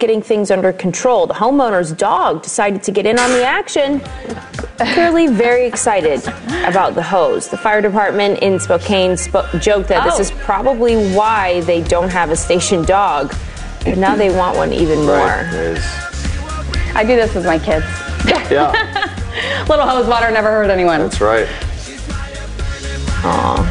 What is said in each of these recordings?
getting things under control. The homeowner's dog decided to get in on the action. Clearly very excited about the hose. The fire department in Spokane joked that this is probably why they don't have a station dog. But now they want one even more. Right. I do this with my kids. Yeah. Little hose water never hurt anyone. That's right. Aw.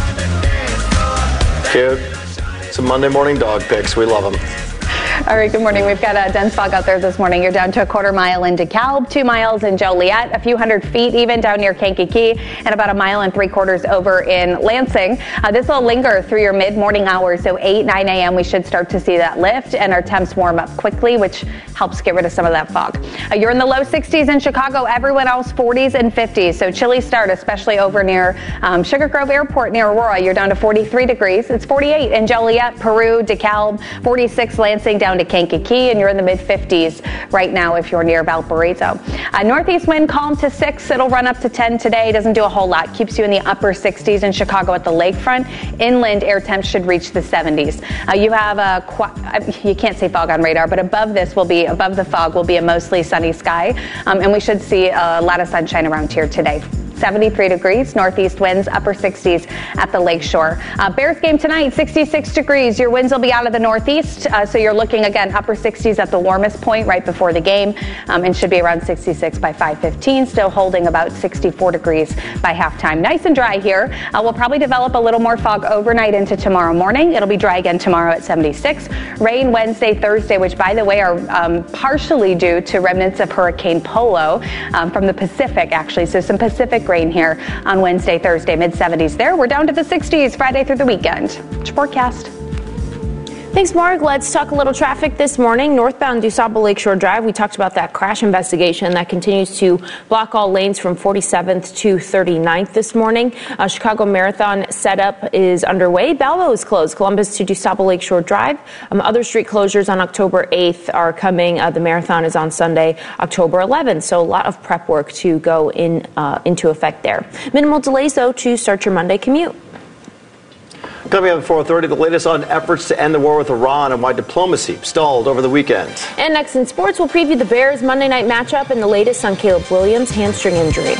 Cute. Some Monday morning dog pics. We love them. All right, good morning. We've got a dense fog out there this morning. You're down to a quarter mile in DeKalb, 2 miles in Joliet, a few hundred feet even down near Kankakee, and about 1.75 miles over in Lansing. This will linger through your mid-morning hours, so 8, 9 a.m. we should start to see that lift, and our temps warm up quickly, which helps get rid of some of that fog. You're in the low 60s in Chicago, everyone else 40s and 50s, so chilly start, especially over near Sugar Grove Airport near Aurora. You're down to 43 degrees. It's 48 in Joliet, Peru, DeKalb, 46 Lansing, down to Kankakee, and you're in the mid-50s right now if you're near Valparaiso. Northeast wind calm to 6. It'll run up to 10 today. Doesn't do a whole lot. Keeps you in the upper 60s in Chicago at the lakefront. Inland air temps should reach the 70s. You have you can't say fog on radar, but above the fog will be a mostly sunny sky, and we should see a lot of sunshine around here today. 73 degrees, northeast winds, upper 60s at the lakeshore. Bears game tonight, 66 degrees. Your winds will be out of the northeast, so you're looking, again, upper 60s at the warmest point right before the game, and should be around 66 by 5:15, still holding about 64 degrees by halftime. Nice and dry here. We'll probably develop a little more fog overnight into tomorrow morning. It'll be dry again tomorrow at 76. Rain Wednesday, Thursday, which, by the way, are partially due to remnants of Hurricane Polo from the Pacific, actually. So some Pacific rain here on Wednesday, Thursday, mid-70s there. We're down to the 60s Friday through the weekend. What's your forecast? Thanks, Mark. Let's talk a little traffic this morning. Northbound DuSable Lakeshore Drive, we talked about that crash investigation that continues to block all lanes from 47th to 39th this morning. Chicago Marathon setup is underway. Balbo is closed, Columbus to DuSable Lakeshore Drive. Other street closures on October 8th are coming. The marathon is on Sunday, October 11th, so a lot of prep work to go into effect there. Minimal delays, though, to start your Monday commute. Coming up at 4:30, the latest on efforts to end the war with Iran and why diplomacy stalled over the weekend. And next in sports, we'll preview the Bears' Monday night matchup and the latest on Caleb Williams' hamstring injury.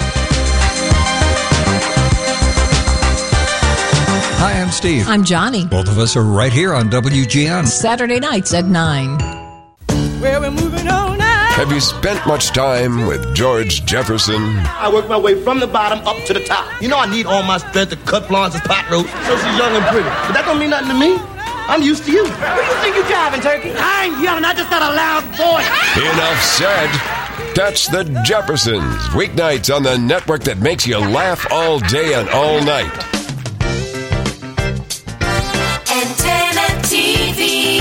Hi, I'm Steve. I'm Johnny. Both of us are right here on WGN. Saturday nights at 9. Well, we're moving on now. Have you spent much time with George Jefferson? I work my way from the bottom up to the top. You know I need all my strength to cut Florence's pot roast so she's young and pretty. But that don't mean nothing to me. I'm used to you. Where do you think you're driving, Turkey? I ain't yelling. I just got a loud voice. Enough said. Catch the Jeffersons weeknights on the network that makes you laugh all day and all night. Antenna TV.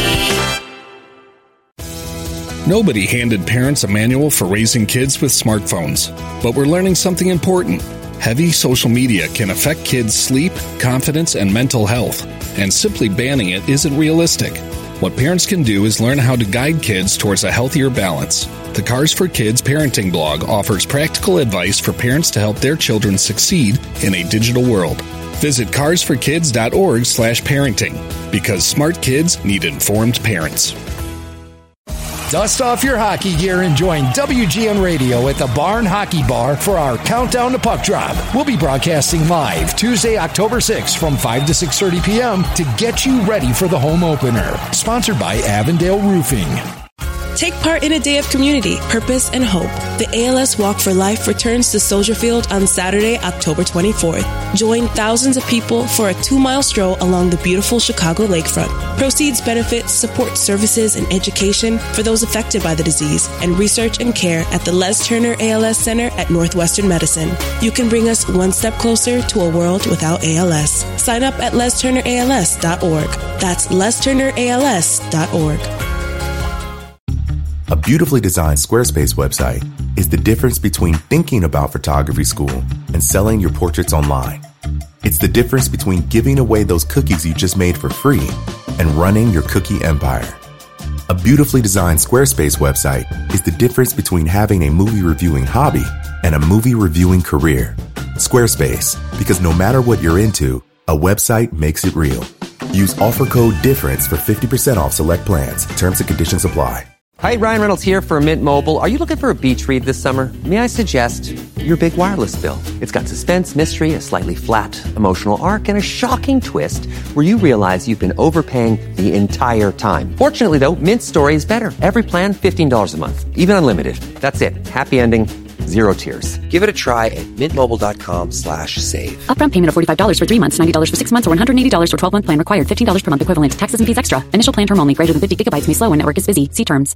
Nobody handed parents a manual for raising kids with smartphones, but we're learning something important. Heavy social media can affect kids' sleep, confidence, and mental health, and simply banning it isn't realistic. What parents can do is learn how to guide kids towards a healthier balance. The Cars for Kids parenting blog offers practical advice for parents to help their children succeed in a digital world. Visit carsforkids.org/parenting, because smart kids need informed parents. Dust off your hockey gear and join WGN Radio at the Barn Hockey Bar for our Countdown to Puck Drop. We'll be broadcasting live Tuesday, October 6th from 5 to 6:30 p.m. to get you ready for the home opener. Sponsored by Avondale Roofing. Take part in a day of community, purpose, and hope. The ALS Walk for Life returns to Soldier Field on Saturday, October 24th. Join thousands of people for a 2-mile stroll along the beautiful Chicago lakefront. Proceeds benefit support services and education for those affected by the disease and research and care at the Les Turner ALS Center at Northwestern Medicine. You can bring us one step closer to a world without ALS. Sign up at lesturnерals.org. That's lesturnерals.org. A beautifully designed Squarespace website is the difference between thinking about photography school and selling your portraits online. It's the difference between giving away those cookies you just made for free and running your cookie empire. A beautifully designed Squarespace website is the difference between having a movie reviewing hobby and a movie reviewing career. Squarespace, because no matter what you're into, a website makes it real. Use offer code DIFFERENCE for 50% off select plans. Terms and conditions apply. Hi, Ryan Reynolds here for Mint Mobile. Are you looking for a beach read this summer? May I suggest your big wireless bill? It's got suspense, mystery, a slightly flat emotional arc, and a shocking twist where you realize you've been overpaying the entire time. Fortunately, though, Mint's story is better. Every plan, $15 a month. Even unlimited. That's it. Happy ending. Zero tears. Give it a try at mintmobile.com/save. Upfront payment of $45 for 3 months, $90 for 6 months, or $180 for 12-month plan required. $15 per month equivalent. Taxes and fees extra. Initial plan term only. Greater than 50 gigabytes may slow when network is busy. See terms.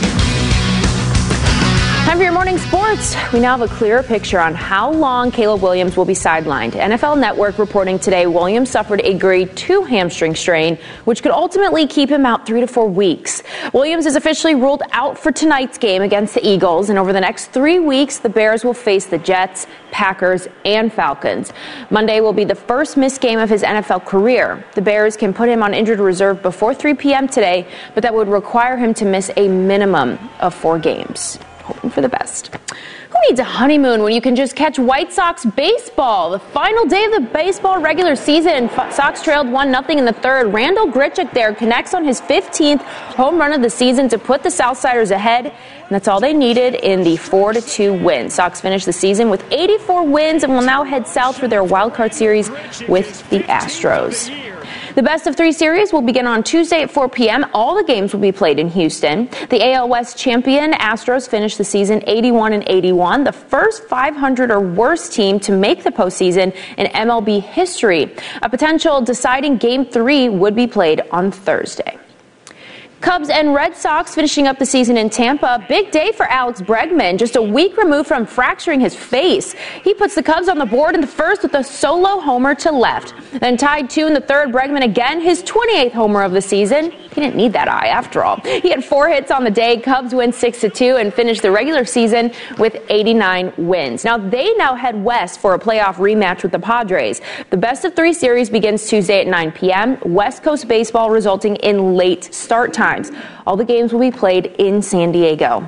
Time for your morning sports. We now have a clearer picture on how long Caleb Williams will be sidelined. NFL Network reporting today Williams suffered a grade 2 hamstring strain, which could ultimately keep him out 3 to 4 weeks. Williams is officially ruled out for tonight's game against the Eagles, and over the next 3 weeks, the Bears will face the Jets, Packers, and Falcons. Monday will be the first missed game of his NFL career. The Bears can put him on injured reserve before 3 p.m. today, but that would require him to miss a minimum of 4 games. Hoping for the best. Who needs a honeymoon when you can just catch White Sox baseball? The final day of the baseball regular season, Sox trailed 1-0 in the third. Randall Grichuk there connects on his 15th home run of the season to put the Southsiders ahead, and that's all they needed in the 4-2 win. Sox finished the season with 84 wins and will now head south for their wildcard series with the Astros. The best of 3 series will begin on Tuesday at 4 p.m. All the games will be played in Houston. The AL West champion Astros finished the season 81-81, the first 500 or worse team to make the postseason in MLB history. A potential deciding Game 3 would be played on Thursday. Cubs and Red Sox finishing up the season in Tampa. Big day for Alex Bregman, just a week removed from fracturing his face. He puts the Cubs on the board in the first with a solo homer to left. Then tied 2 in the third, Bregman again, his 28th homer of the season. He didn't need that eye after all. He had 4 hits on the day. Cubs win 6-2 and finish the regular season with 89 wins. They head west for a playoff rematch with the Padres. The best of 3 series begins Tuesday at 9 p.m. West Coast baseball resulting in late start times. All the games will be played in San Diego.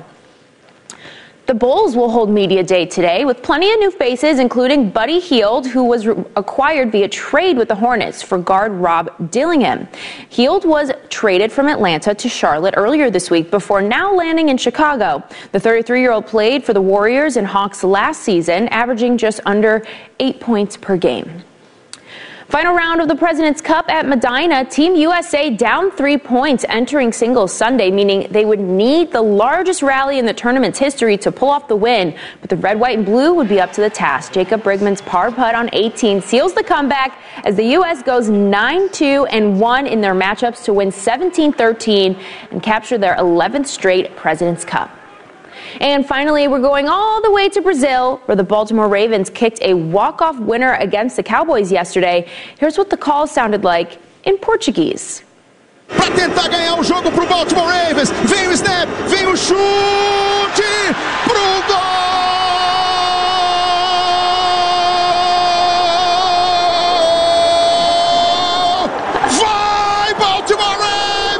The Bulls will hold Media Day today with plenty of new faces, including Buddy Hield, who was acquired via trade with the Hornets for guard Rob Dillingham. Hield was traded from Atlanta to Charlotte earlier this week before now landing in Chicago. The 33-year-old played for the Warriors and Hawks last season, averaging just under 8 points per game. Final round of the President's Cup at Medina. Team USA down 3 points entering singles Sunday, meaning they would need the largest rally in the tournament's history to pull off the win. But the red, white, and blue would be up to the task. Jacob Brigman's par putt on 18 seals the comeback as the U.S. goes 9-2-1 in their matchups to win 17-13 and capture their 11th straight President's Cup. And finally, we're going all the way to Brazil, where the Baltimore Ravens kicked a walk-off winner against the Cowboys yesterday. Here's what the call sounded like in Portuguese. Para tentar ganhar o jogo pro Baltimore Ravens. Vem o snap, vem o chute pro gol! Vai Baltimore Ravens!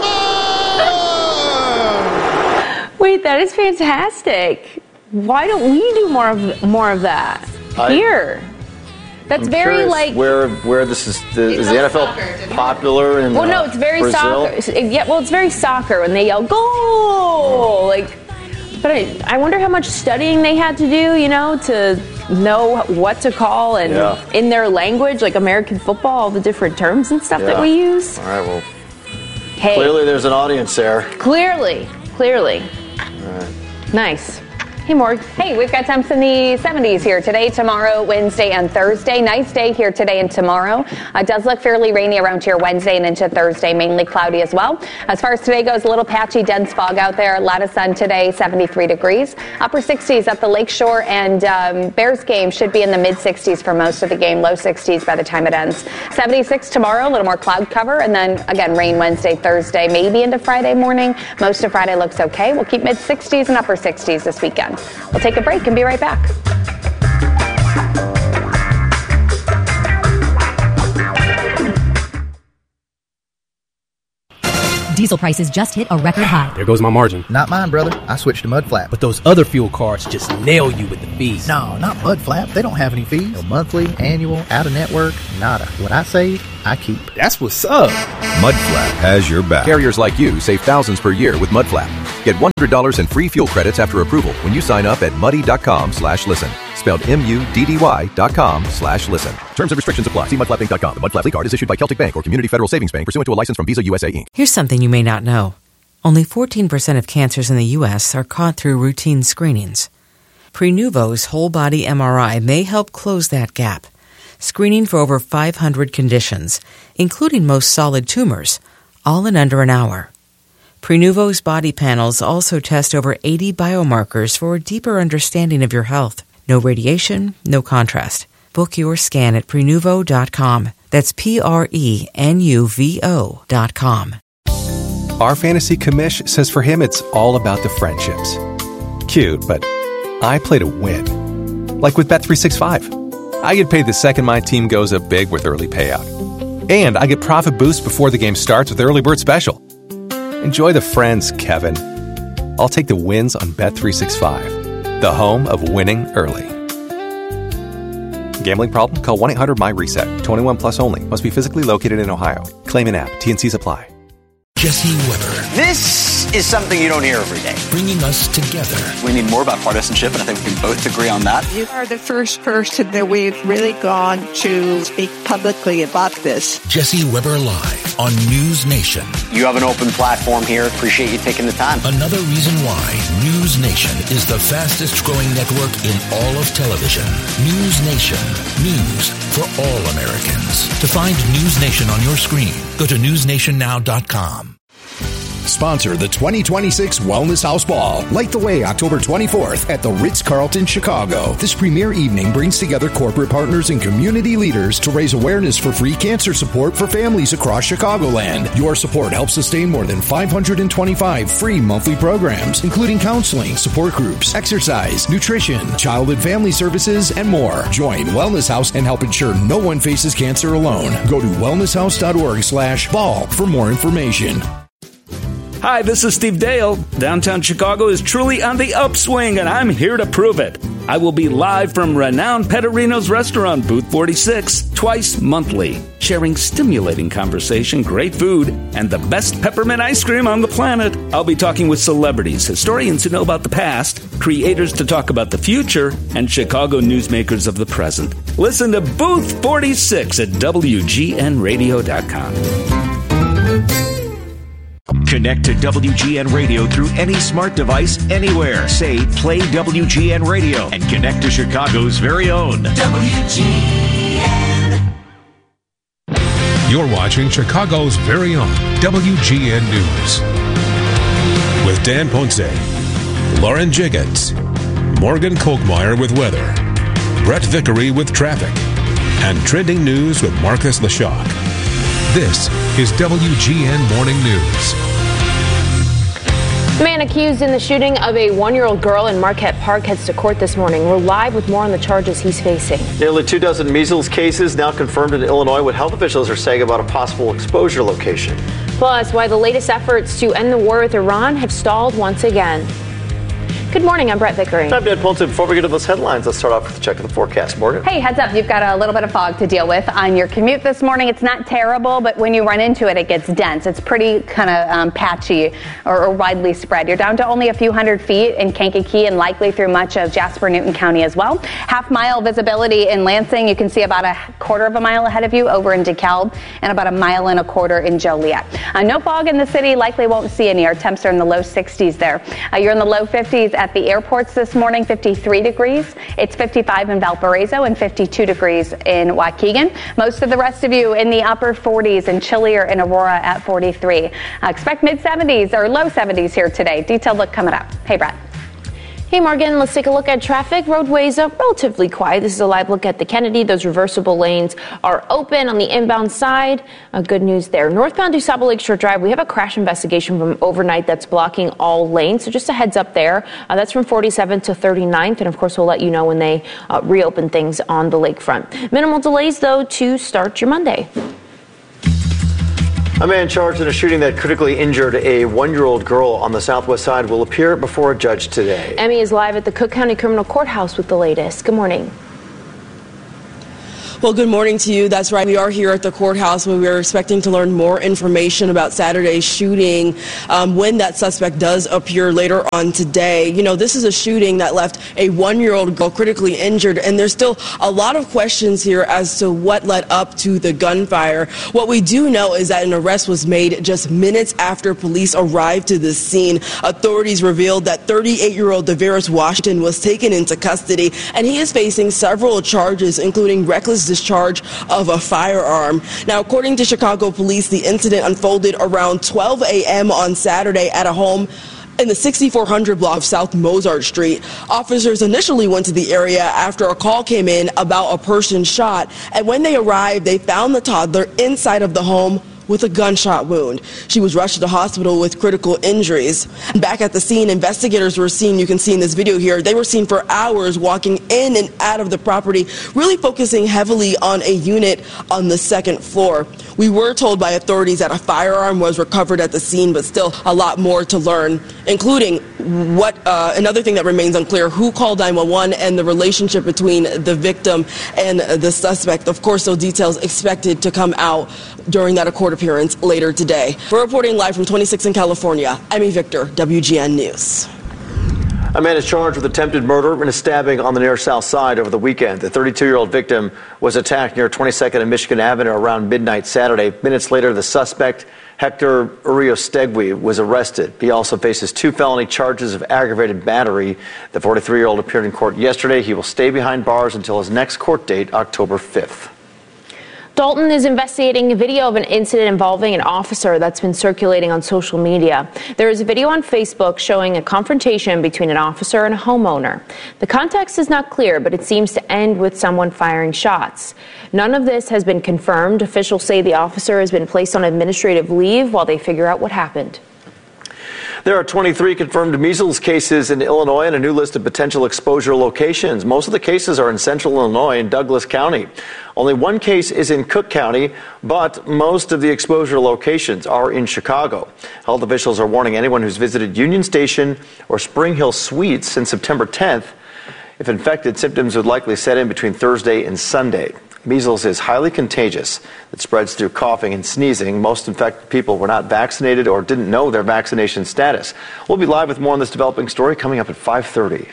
Wait, that is fantastic. Why don't we do more of that here? That's very curious like where this is the NFL popular in well, no, it's very Brazil? soccer. Yeah, well, it's very soccer when they yell goal. But I wonder how much studying they had to do, to know what to call and in their language, like American football, all the different terms and stuff that we use. All right, well, clearly there's an audience there. Clearly. All right. Nice. Hey, Morg. Hey, we've got temps in the 70s here today, tomorrow, Wednesday, and Thursday. Nice day here today and tomorrow. It does look fairly rainy around here Wednesday and into Thursday, mainly cloudy as well. As far as today goes, a little patchy, dense fog out there. A lot of sun today, 73 degrees. Upper 60s up the lakeshore, and Bears game should be in the mid-60s for most of the game, low 60s by the time it ends. 76 tomorrow, a little more cloud cover, and then, again, rain Wednesday, Thursday, maybe into Friday morning. Most of Friday looks okay. We'll keep mid-60s and upper 60s this weekend. We'll take a break and be right back. Diesel prices just hit a record high. There goes my margin. Not mine, brother. I switched to Mudflap. But those other fuel cards just nail you with the fees. No, not Mudflap. They don't have any fees. No monthly, annual, out-of-network, nada. What I save, I keep. That's what's up. Mudflap has your back. Carriers like you save thousands per year with Mudflap. Get $100 in free fuel credits after approval when you sign up at muddy.com/listen. Spelled MUDDY.com/listen. Terms and restrictions apply. See mudflappinc.com. The Mudflap card is issued by Celtic Bank or Community Federal Savings Bank pursuant to a license from Visa USA Inc. Here's something you may not know. Only 14% of cancers in the U.S. are caught through routine screenings. Prenuvo's whole body MRI may help close that gap, screening for over 500 conditions, including most solid tumors, all in under an hour. Prenuvo's body panels also test over 80 biomarkers for a deeper understanding of your health. No radiation, no contrast. Book your scan at Prenuvo.com. That's Prenuvo.com. Our fantasy commish says for him it's all about the friendships. Cute, but I play to win. Like with Bet365. I get paid the second my team goes up big with early payout. And I get profit boost before the game starts with Early Bird Special. Enjoy the friends, Kevin. I'll take the wins on Bet365, the home of winning early. Gambling problem? Call 1-800-MY-RESET. 21 plus only. Must be physically located in Ohio. Claim an app. T&Cs apply. Jesse Weber. This is something you don't hear every day. Bringing us together. We need more about partisanship, and I think we can both agree on that. You are the first person that we've really gone to speak publicly about this. Jesse Weber Live on News Nation. You have an open platform here. Appreciate you taking the time. Another reason why News Nation is the fastest growing network in all of television. News Nation. News for all Americans. To find News Nation on your screen, go to newsnationnow.com. Sponsor the 2026 Wellness House Ball. Light the way October 24th at the Ritz-Carlton, Chicago. This premier evening brings together corporate partners and community leaders to raise awareness for free cancer support for families across Chicagoland. Your support helps sustain more than 525 free monthly programs, including counseling, support groups, exercise, nutrition, child and family services, and more. Join Wellness House and help ensure no one faces cancer alone. Go to wellnesshouse.org/ball for more information. Hi, this is Steve Dale. Downtown Chicago is truly on the upswing, and I'm here to prove it. I will be live from renowned Pettorino's restaurant, Booth 46, twice monthly, sharing stimulating conversation, great food, and the best peppermint ice cream on the planet. I'll be talking with celebrities, historians who know about the past, creators to talk about the future, and Chicago newsmakers of the present. Listen to Booth 46 at WGNradio.com. Connect to WGN Radio through any smart device anywhere. Say, play WGN Radio and connect to Chicago's very own WGN. You're watching Chicago's very own WGN News. With Dan Ponce, Lauren Jiggins, Morgan Kolkmeyer with weather, Brett Vickery with traffic, and trending news with Marcus Leshock. This is WGN Morning News. The man accused in the shooting of a 1-year-old girl in Marquette Park heads to court this morning. We're live with more on the charges he's facing. Nearly 24 measles cases now confirmed in Illinois. What health officials are saying about a possible exposure location. Plus, why the latest efforts to end the war with Iran have stalled once again. Good morning, I'm Brett Vickery. I'm Dan Ponce. Before we get to those headlines, let's start off with a check of the forecast. Morgan? Hey, heads up, you've got a little bit of fog to deal with on your commute this morning. It's not terrible, but when you run into it, it gets dense. It's pretty kind of patchy or widely spread. You're down to only a few hundred feet in Kankakee and likely through much of Jasper, Newton County as well. Half-mile visibility in Lansing. You can see about a quarter of a mile ahead of you over in DeKalb and about a mile and a quarter in Joliet. No fog in the city. Likely won't see any. Our temps are in the low 60s there. You're in the low 50s at the airports this morning, 53 degrees. It's 55 in Valparaiso and 52 degrees in Waukegan. Most of the rest of you in the upper 40s and chillier in Aurora at 43. Expect mid-70s or low 70s here today. Detailed look coming up. Hey, Brett. Hey, Morgan, let's take a look at traffic. Roadways are relatively quiet. This is a live look at the Kennedy. Those reversible lanes are open on the inbound side. Good news there. Northbound DuSable Lakeshore Drive, we have a crash investigation from overnight that's blocking all lanes. So just a heads up there. That's from 47th to 39th. And, of course, we'll let you know when they reopen things on the lakefront. Minimal delays, though, to start your Monday. A man charged in a shooting that critically injured a 1-year-old girl on the Southwest Side will appear before a judge today. Emmy is live at the Cook County Criminal Courthouse with the latest. Good morning. Well, good morning to you. That's right. We are here at the courthouse where we're expecting to learn more information about Saturday's shooting when that suspect does appear later on today. You know, this is a shooting that left a 1-year-old girl critically injured, and there's still a lot of questions here as to what led up to the gunfire. What we do know is that an arrest was made just minutes after police arrived to the scene. Authorities revealed that 38-year-old DeVaris Washington was taken into custody, and he is facing several charges, including reckless discharge of a firearm. Now, according to Chicago police, the incident unfolded around 12 a.m. on Saturday at a home in the 6400 block of South Mozart Street. Officers initially went to the area after a call came in about a person shot, and when they arrived, they found the toddler inside of the home with a gunshot wound. She was rushed to the hospital with critical injuries. Back at the scene, investigators were seen, you can see in this video here, they were seen for hours walking in and out of the property, really focusing heavily on a unit on the second floor. We were told by authorities that a firearm was recovered at the scene, but still a lot more to learn, including another thing that remains unclear, who called 911 and the relationship between the victim and the suspect. Of course, those details expected to come out during that court appearance later today. We're reporting live from 26 in California. Emmy Victor, WGN News. A man is charged with attempted murder and a stabbing on the near south side over the weekend. The 32-year-old victim was attacked near 22nd and Michigan Avenue around midnight Saturday. Minutes later, the suspect, Hector Uriostegui, was arrested. He also faces 2 felony charges of aggravated battery. The 43-year-old appeared in court yesterday. He will stay behind bars until his next court date, October 5th. Dalton is investigating a video of an incident involving an officer that's been circulating on social media. There is a video on Facebook showing a confrontation between an officer and a homeowner. The context is not clear, but it seems to end with someone firing shots. None of this has been confirmed. Officials say the officer has been placed on administrative leave while they figure out what happened. There are 23 confirmed measles cases in Illinois and a new list of potential exposure locations. Most of the cases are in central Illinois and Douglas County. Only one case is in Cook County, but most of the exposure locations are in Chicago. Health officials are warning anyone who's visited Union Station or Spring Hill Suites since September 10th. If infected, symptoms would likely set in between Thursday and Sunday. Measles is highly contagious. It spreads through coughing and sneezing. Most infected people were not vaccinated or didn't know their vaccination status. We'll be live with more on this developing story coming up at 5:30.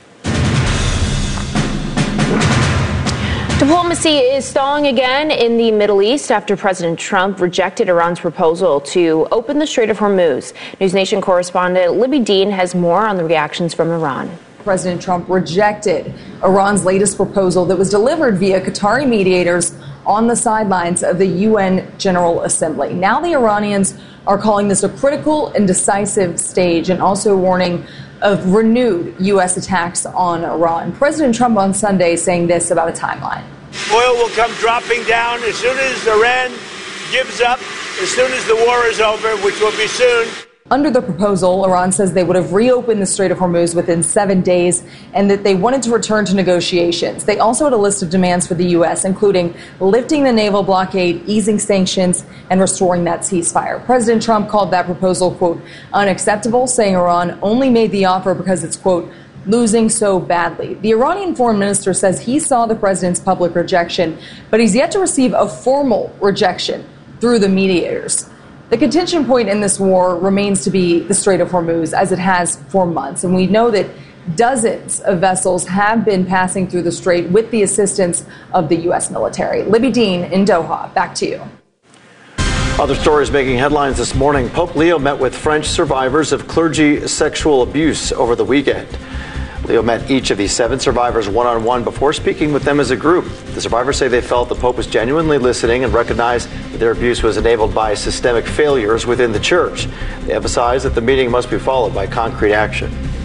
Diplomacy is stalling again in the Middle East after President Trump rejected Iran's proposal to open the Strait of Hormuz. News Nation correspondent Libby Dean has more on the reactions from Iran. President Trump rejected Iran's latest proposal that was delivered via Qatari mediators on the sidelines of the UN General Assembly. Now the Iranians are calling this a critical and decisive stage and also warning of renewed U.S. attacks on Iran. President Trump on Sunday saying this about a timeline. Oil will come dropping down as soon as Iran gives up, as soon as the war is over, which will be soon. Under the proposal, Iran says they would have reopened the Strait of Hormuz within 7 days and that they wanted to return to negotiations. They also had a list of demands for the U.S., including lifting the naval blockade, easing sanctions, and restoring that ceasefire. President Trump called that proposal, quote, unacceptable, saying Iran only made the offer because it's, quote, losing so badly. The Iranian foreign minister says he saw the president's public rejection, but he's yet to receive a formal rejection through the mediators. The contention point in this war remains to be the Strait of Hormuz, as it has for months. And we know that dozens of vessels have been passing through the strait with the assistance of the U.S. military. Libby Dean in Doha, back to you. Other stories making headlines this morning. Pope Leo met with French survivors of clergy sexual abuse over the weekend. Leo met each of these 7 survivors one-on-one before speaking with them as a group. The survivors say they felt the Pope was genuinely listening and recognized that their abuse was enabled by systemic failures within the church. They emphasized that the meeting must be followed by concrete action.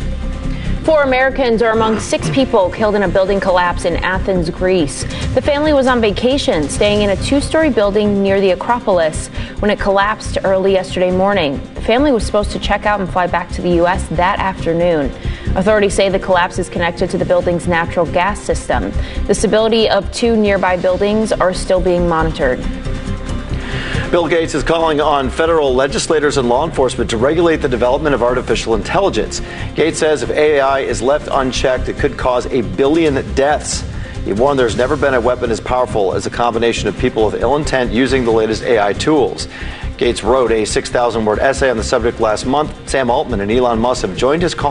4 Americans are among 6 people killed in a building collapse in Athens, Greece. The family was on vacation, staying in a 2-story building near the Acropolis when it collapsed early yesterday morning. The family was supposed to check out and fly back to the U.S. that afternoon. Authorities say the collapse is connected to the building's natural gas system. The stability of 2 nearby buildings are still being monitored. Bill Gates is calling on federal legislators and law enforcement to regulate the development of artificial intelligence. Gates says if AI is left unchecked, it could cause 1 billion deaths. He warned there's never been a weapon as powerful as a combination of people with ill intent using the latest AI tools. Gates wrote a 6,000-word essay on the subject last month. Sam Altman and Elon Musk have joined his call